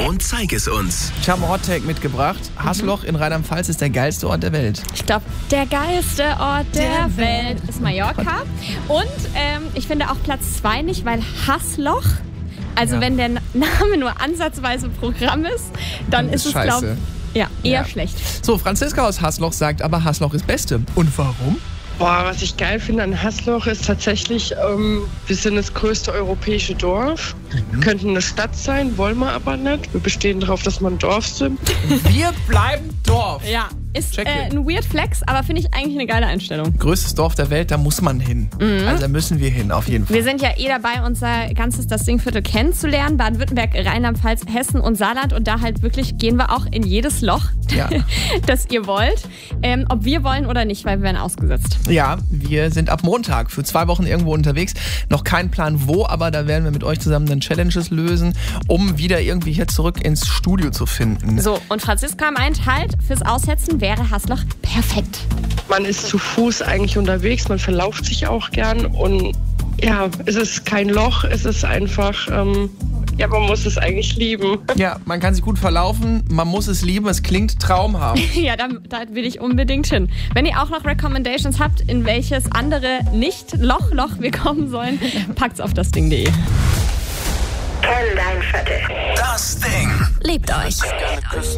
und zeig es uns. Ich habe einen Hot Take mitgebracht. Hassloch in Rheinland-Pfalz ist der geilste Ort der Welt. Ich glaube, der geilste Ort der Welt ist Mallorca. Und ich finde auch Platz 2 nicht, weil Hassloch, also wenn der Name nur ansatzweise Programm ist, dann ist es, glaube ich, eher schlecht. So, Franziska aus Hassloch sagt aber, Hassloch ist Beste. Und warum? Boah, was ich geil finde an Hassloch ist tatsächlich, wir sind das größte europäische Dorf. Wir könnten eine Stadt sein, wollen wir aber nicht. Wir bestehen darauf, dass wir ein Dorf sind. Wir bleiben Dorf. Ja, ist ein Weird Flex, aber finde ich eigentlich eine geile Einstellung. Größtes Dorf der Welt, da muss man hin. Also da müssen wir hin, auf jeden Fall. Wir sind ja dabei, unser ganzes das Dingviertel kennenzulernen. Baden-Württemberg, Rheinland-Pfalz, Hessen und Saarland. Und da halt wirklich gehen wir auch in jedes Loch, das ihr wollt. Ob wir wollen oder nicht, weil wir werden ausgesetzt. Ja, wir sind ab Montag für 2 Wochen irgendwo unterwegs. Noch kein Plan wo, aber da werden wir mit euch zusammen dann Challenges lösen, um wieder irgendwie hier zurück ins Studio zu finden. So, und Franziska meint halt, fürs Aussetzen wäre Hassloch perfekt. Man ist zu Fuß eigentlich unterwegs, man verlauft sich auch gern und ja, es ist kein Loch, es ist einfach, man muss es eigentlich lieben. Ja, man kann sich gut verlaufen, man muss es lieben, es klingt traumhaft. Ja, da will ich unbedingt hin. Wenn ihr auch noch Recommendations habt, in welches andere Nicht-Loch wir kommen sollen, packt's auf dasding.de. Kenn dein Viertel. Das Ding. Liebt euch. Gerne küssen.